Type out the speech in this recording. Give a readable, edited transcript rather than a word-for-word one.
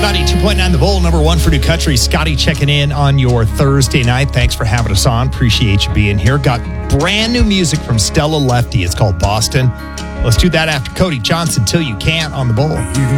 92.9 The Bull, number one for New Country. Scotty checking in on your Thursday night. Thanks for having us on. Appreciate you being here. Got brand new music from Stella Lefty. It's called Boston. Let's do that after Cody Johnson, Till You Can't on The Bull.